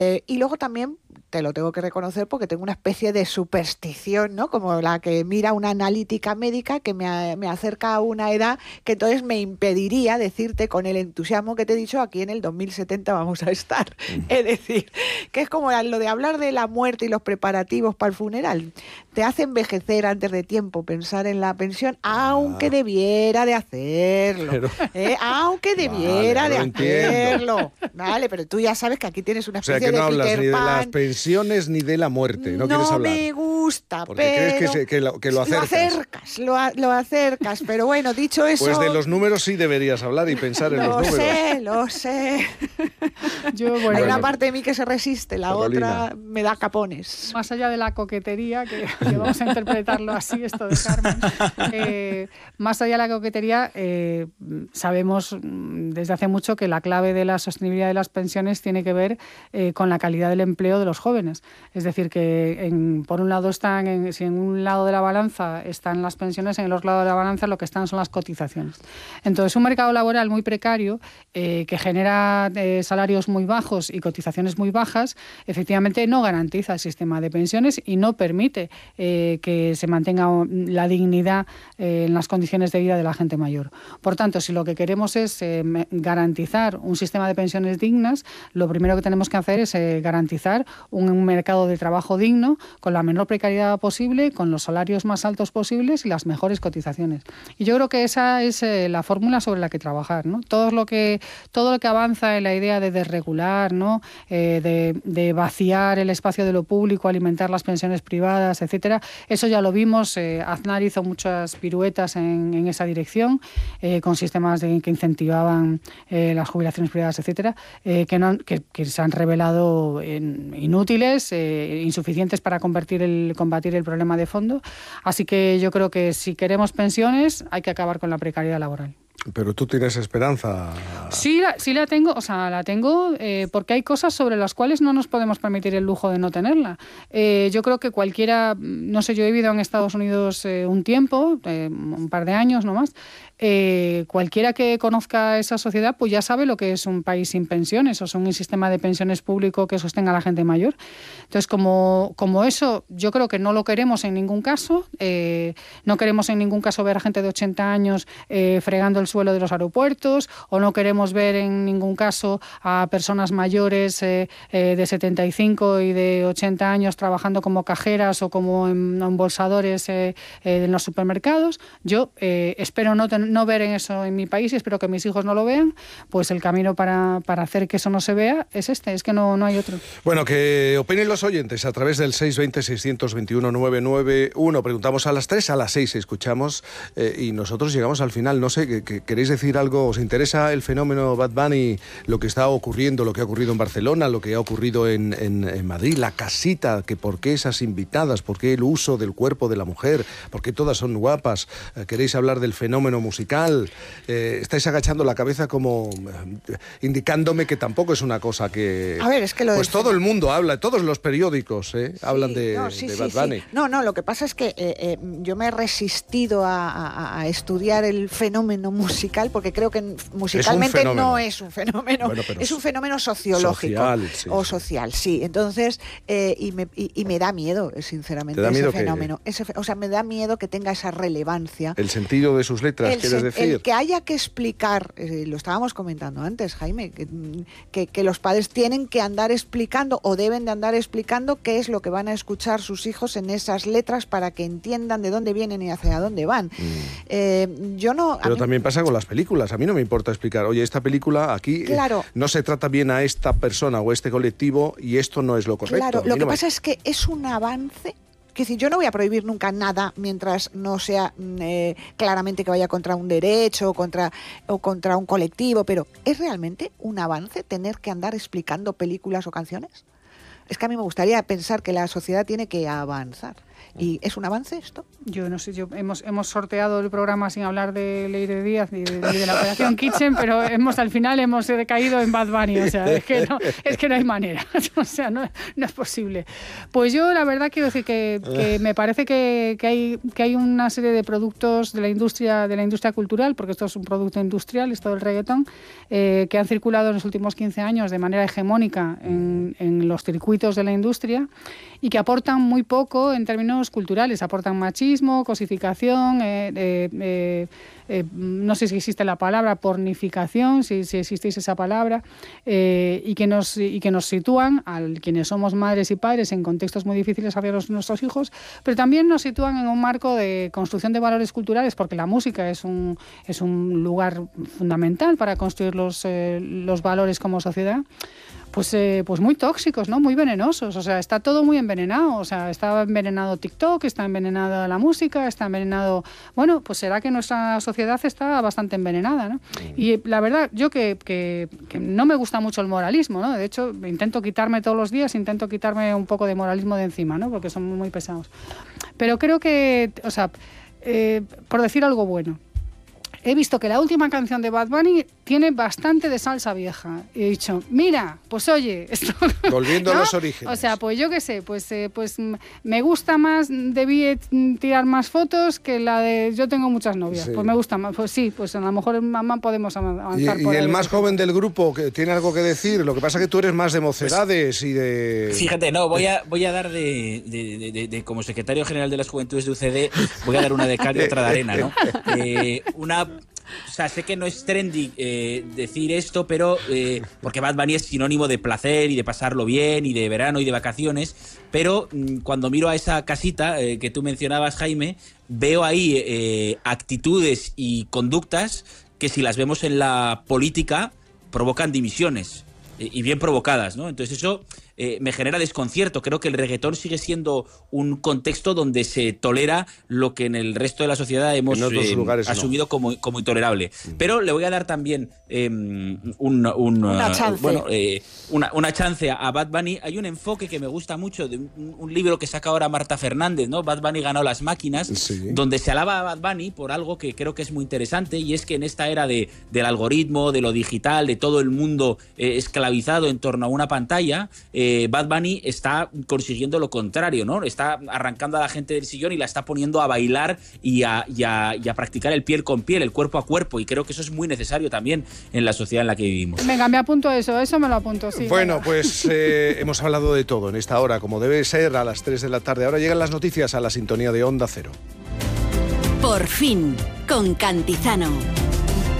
Y luego también, te lo tengo que reconocer porque tengo una especie de superstición, ¿no? Como la que mira una analítica médica que me acerca a una edad que entonces me impediría decirte con el entusiasmo que te he dicho, aquí en el 2070 vamos a estar. Es decir, que es como lo de hablar de la muerte y los preparativos para el funeral. Te hace envejecer antes de tiempo pensar en la pensión, aunque debiera de hacerlo. Aunque debiera de hacerlo. Vale, pero tú ya sabes que aquí tienes una especie de no hablas Peter ni de Pan. las pensiones ni de la muerte, no quieres hablar. No me gusta, porque pero... crees que lo acercas. Lo acercas, pero bueno, dicho eso... Pues de los números sí deberías hablar y pensar en los números. Lo sé. Hay una parte de mí que se resiste, la Carolina. otra me da capones. Más allá de la coquetería, que vamos a interpretarlo así, esto de Carmen, más allá de la coquetería, sabemos desde hace mucho que la clave de la sostenibilidad de las pensiones tiene que ver con la calidad del empleo de los jóvenes. Es decir, que por un lado si en un lado de la balanza están las pensiones, en el otro lado de la balanza lo que están son las cotizaciones. Entonces, un mercado laboral muy precario que genera salarios muy bajos y cotizaciones muy bajas, efectivamente no garantiza el sistema de pensiones y no permite que se mantenga la dignidad en las condiciones de vida de la gente mayor. Por tanto, si lo que queremos es garantizar un sistema de pensiones dignas, lo primero que tenemos que hacer es garantizar un mercado de trabajo digno, con la menor precariedad posible, con los salarios más altos posibles y las mejores cotizaciones. Y yo creo que esa es la fórmula sobre la que trabajar, ¿no? Todo lo que avanza en la idea de desregular, ¿no? De vaciar el espacio de lo público, alimentar las pensiones privadas, etcétera, eso ya lo vimos. Aznar hizo muchas piruetas en esa dirección, con sistemas que incentivaban las jubilaciones privadas, etcétera, que se han revelado inútiles, insuficientes para combatir el problema de fondo. Así que yo creo que si queremos pensiones hay que acabar con la precariedad laboral. Pero tú tienes esperanza. Sí la tengo, la tengo porque hay cosas sobre las cuales no nos podemos permitir el lujo de no tenerla. Yo creo que cualquiera, no sé, yo he vivido en Estados Unidos un tiempo, un par de años no más, cualquiera que conozca esa sociedad pues ya sabe lo que es un país sin pensiones, o sea, un sistema de pensiones público que sostenga a la gente mayor. Entonces, como eso, yo creo que no lo queremos en ningún caso. No queremos en ningún caso ver a gente de 80 años fregando el suelo de los aeropuertos, o no queremos ver en ningún caso a personas mayores de 75 y de 80 años trabajando como cajeras o como embolsadores en los supermercados. Yo espero no ver en eso en mi país y espero que mis hijos no lo vean. Pues el camino para hacer que eso no se vea es es que no hay otro. Bueno, que opinen los oyentes a través del 620-621-991. Preguntamos a las 3, a las 6 escuchamos y nosotros llegamos al final. No sé, ¿queréis decir algo? ¿Os interesa el fenómeno Bad Bunny, lo que está ocurriendo, lo que ha ocurrido en Barcelona, lo que ha ocurrido en Madrid, la casita, que por qué esas invitadas, por qué el uso del cuerpo de la mujer, por qué todas son guapas? ¿Queréis hablar del fenómeno musical? Estáis agachando la cabeza como indicándome que tampoco es una cosa que... A ver, es que pues todo el mundo habla, todos los periódicos hablan de Bad Bunny. Sí. No, lo que pasa es que yo me he resistido a estudiar el fenómeno musical porque creo que musicalmente no es un fenómeno, bueno, es un fenómeno sociológico social, sí. Entonces, y me da miedo, sinceramente, ese fenómeno. Me da miedo que tenga esa relevancia. ¿El sentido de sus letras, quieres decir? El que haya que explicar, lo estábamos comentando antes, Jaime, que los padres tienen que andar explicando o deben de andar explicando qué es lo que van a escuchar sus hijos en esas letras para que entiendan de dónde vienen y hacia dónde van. Pero también pasa con las películas. A mí no me importa explicar, oye, esta película aquí no se trata bien a esta persona o a este colectivo y esto no es lo correcto. Claro, lo que pasa es que es un avance. Es decir, yo no voy a prohibir nunca nada mientras no sea claramente que vaya contra un derecho o contra un colectivo, pero ¿es realmente un avance tener que andar explicando películas o canciones? Es que a mí me gustaría pensar que la sociedad tiene que avanzar. ¿Y es un avance esto? Yo no sé, hemos sorteado el programa sin hablar de Leire Díaz y de la Operación Kitchen, pero al final hemos decaído en Bad Bunny, o sea, es que no hay manera, o sea, no es posible. Pues yo la verdad quiero decir que me parece que hay una serie de productos de la industria cultural, porque esto es un producto industrial, esto del reggaetón, que han circulado en los últimos 15 años de manera hegemónica en los circuitos de la industria y que aportan muy poco en términos culturales, aportan machismo, cosificación, no sé si existe la palabra pornificación, si existiese esa palabra, y que nos sitúan a quienes somos madres y padres en contextos muy difíciles hacia nuestros hijos, pero también nos sitúan en un marco de construcción de valores culturales, porque la música es un lugar fundamental para construir los valores como sociedad. Pues muy tóxicos, ¿no? Muy venenosos, o sea, está todo muy envenenado, o sea, está envenenado TikTok, está envenenada la música, está envenenado... Bueno, pues será que nuestra sociedad está bastante envenenada, ¿no? Y la verdad, yo que no me gusta mucho el moralismo, ¿no? De hecho, intento quitarme todos los días, un poco de moralismo de encima, ¿no? Porque son muy pesados. Pero creo que, o sea, por decir algo bueno, he visto que la última canción de Bad Bunny tiene bastante de salsa vieja. Y he dicho, mira, pues oye... Esto, volviendo, ¿no?, a los orígenes. O sea, pues yo qué sé, pues me gusta más, debí tirar más fotos que la de yo tengo muchas novias. Sí. Pues me gusta más, pues sí, pues a lo mejor mamá podemos avanzar por ahí. ¿Y el más joven del grupo que tiene algo que decir? Lo que pasa es que tú eres más de mocedades pues, y de... Fíjate, no, voy a dar de como secretario general de las Juventudes de UCD, voy a dar una de cal y otra de arena, ¿no? O sea, sé que no es trendy decir esto, pero porque Bad Bunny es sinónimo de placer y de pasarlo bien y de verano y de vacaciones, pero cuando miro a esa casita que tú mencionabas, Jaime, veo ahí actitudes y conductas que si las vemos en la política provocan dimisiones y bien provocadas, ¿no? Entonces eso me genera desconcierto. Creo que el reggaetón sigue siendo un contexto donde se tolera lo que en el resto de la sociedad hemos asumido como intolerable. Pero le voy a dar también una chance a Bad Bunny. Hay un enfoque que me gusta mucho de un libro que saca ahora Marta Fernández, ¿no? Bad Bunny ganó las máquinas, sí, donde se alaba a Bad Bunny por algo que creo que es muy interesante, y es que en esta era del algoritmo, de lo digital, de todo el mundo esclavizado en torno a una pantalla, Bad Bunny está consiguiendo lo contrario, ¿no? Está arrancando a la gente del sillón y la está poniendo a bailar y a practicar el piel con piel, el cuerpo a cuerpo, y creo que eso es muy necesario también en la sociedad en la que vivimos. Venga, me apunto eso me lo apunto, sí. Bueno, venga. Pues hemos hablado de todo en esta hora, como debe ser, a las 3 de la tarde. Ahora llegan las noticias a la sintonía de Onda Cero. Por fin, con Cantizano.